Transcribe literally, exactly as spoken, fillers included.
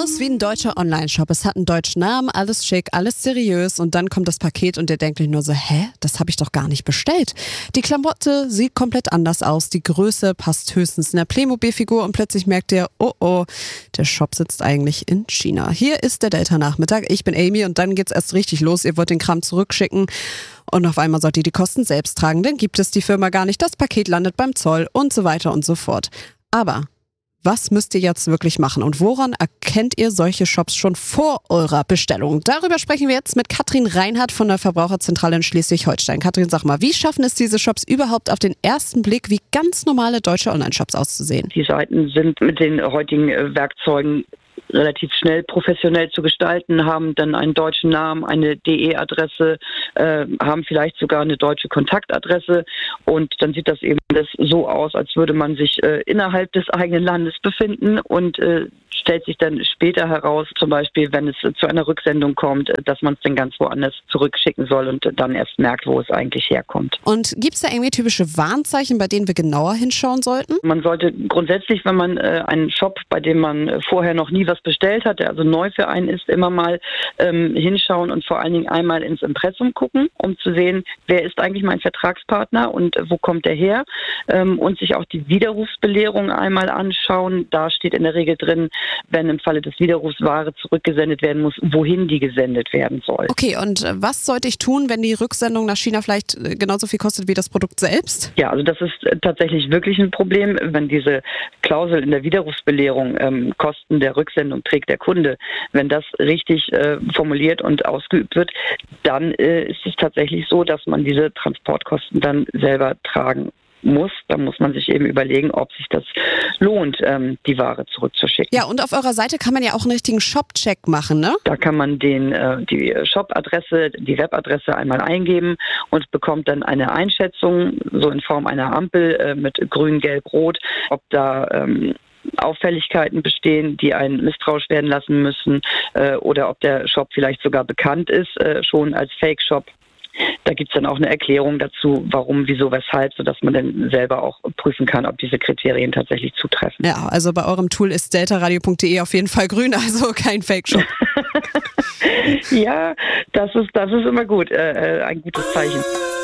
aus wie ein deutscher Online-Shop. Es hat einen deutschen Namen, alles schick, alles seriös und dann kommt das Paket und ihr denkt euch nur so, hä, das habe ich doch gar nicht bestellt. Die Klamotte sieht komplett anders aus, die Größe passt höchstens in der Playmobil-Figur und plötzlich merkt ihr, oh oh, der Shop sitzt eigentlich in China. Hier ist der Delta-Nachmittag, ich bin Amy und dann geht's erst richtig los. Ihr wollt den Kram zurückschicken und auf einmal sollt ihr die Kosten selbst tragen, dann gibt es die Firma gar nicht, das Paket landet beim Zoll und so weiter und so fort. Aber was müsst ihr jetzt wirklich machen und woran erkennt ihr solche Shops schon vor eurer Bestellung? Darüber sprechen wir jetzt mit Katrin Reinhardt von der Verbraucherzentrale in Schleswig-Holstein. Katrin, sag mal, wie schaffen es diese Shops überhaupt auf den ersten Blick wie ganz normale deutsche Online-Shops auszusehen? Die Seiten sind mit den heutigen Werkzeugen relativ schnell professionell zu gestalten, haben dann einen deutschen Namen, eine D E-Adresse, äh, haben vielleicht sogar eine deutsche Kontaktadresse und dann sieht das eben das so aus, als würde man sich äh, innerhalb des eigenen Landes befinden und äh, stellt sich dann später heraus, zum Beispiel, wenn es zu einer Rücksendung kommt, dass man es dann ganz woanders zurückschicken soll und dann erst merkt, wo es eigentlich herkommt. Und gibt es da irgendwie typische Warnzeichen, bei denen wir genauer hinschauen sollten? Man sollte grundsätzlich, wenn man äh, einen Shop, bei dem man äh, vorher noch nie was bestellt hat, der also neu für einen ist, immer mal ähm, hinschauen und vor allen Dingen einmal ins Impressum gucken, um zu sehen, wer ist eigentlich mein Vertragspartner und äh, wo kommt der her, ähm, und sich auch die Widerrufsbelehrung einmal anschauen. Da steht in der Regel drin, wenn im Falle des Widerrufs Ware zurückgesendet werden muss, wohin die gesendet werden soll. Okay, und was sollte ich tun, wenn die Rücksendung nach China vielleicht genauso viel kostet wie das Produkt selbst? Ja, also das ist tatsächlich wirklich ein Problem, wenn diese Klausel in der Widerrufsbelehrung, ähm, Kosten der Rücksendung trägt der Kunde, wenn das richtig äh, formuliert und ausgeübt wird, dann äh, ist es tatsächlich so, dass man diese Transportkosten dann selber tragen muss. Da muss man sich eben überlegen, ob sich das lohnt, ähm, die Ware zurückzuschicken. Ja, und auf eurer Seite kann man ja auch einen richtigen Shop-Check machen, ne? Da kann man den, äh, die Shop-Adresse, die Webadresse einmal eingeben und bekommt dann eine Einschätzung, so in Form einer Ampel äh, mit grün, gelb, rot, ob da ähm, Auffälligkeiten bestehen, die einen misstrauisch werden lassen müssen, äh, oder ob der Shop vielleicht sogar bekannt ist, äh, schon als Fake-Shop. Da gibt es dann auch eine Erklärung dazu, warum, wieso, weshalb, sodass man dann selber auch prüfen kann, ob diese Kriterien tatsächlich zutreffen. Ja, also bei eurem Tool ist deltaradio punkt de auf jeden Fall grün, also kein Fake-Shop. Ja, das ist, das ist immer gut, äh, ein gutes Zeichen.